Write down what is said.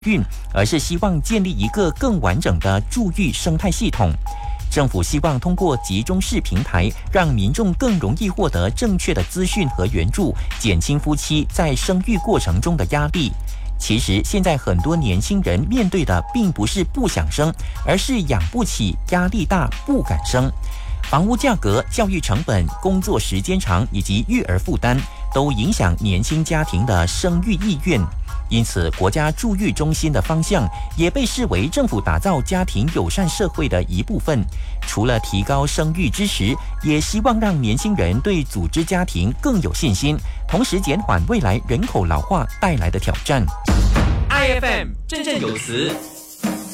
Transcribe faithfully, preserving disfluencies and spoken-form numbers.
孕，而是希望建立一个更完整的助育生态系统。政府希望通过集中式平台，让民众更容易获得正确的资讯和援助，减轻夫妻在生育过程中的压力。其实，现在很多年轻人面对的并不是不想生，而是养不起，压力大，不敢生。房屋价格、教育成本、工作时间长以及育儿负担，都影响年轻家庭的生育意愿。因此，国家助育中心的方向也被视为政府打造家庭友善社会的一部分。除了提高生育支持，也希望让年轻人对组织家庭更有信心，同时减缓未来人口老化带来的挑战。 I F M 振振有词。